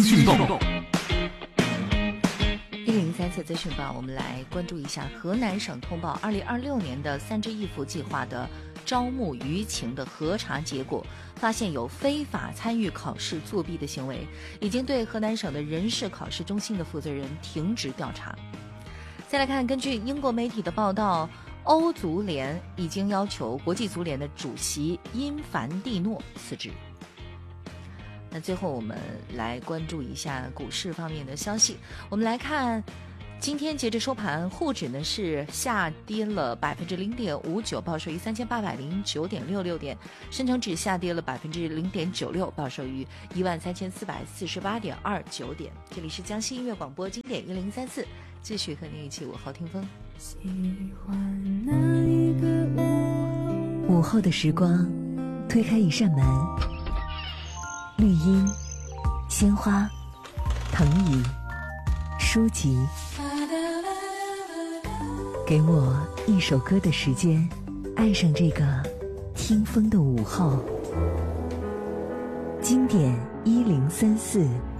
讯报 103次资讯报，我们来关注一下河南省通报2026年的3支一扶计划的招募舆情的核查结果，发现有非法参与考试作弊的行为，已经对河南省的人事考试中心的负责人停职调查。再来看，根据英国媒体的报道，欧足联已经要求国际足联的主席因凡蒂诺辞职。那最后我们来关注一下股市方面的消息。我们来看今天截至收盘，沪指呢是下跌了0.59%，报收于3809.66点；深成指下跌了0.96%，报收于13448.29点。这里是江西音乐广播经典1034，继续和您一起午后听风。 喜欢那一个午后的时光，推开一扇门，绿荫、鲜花、藤椅、书籍，给我一首歌的时间，爱上这个听风的午后。经典1034，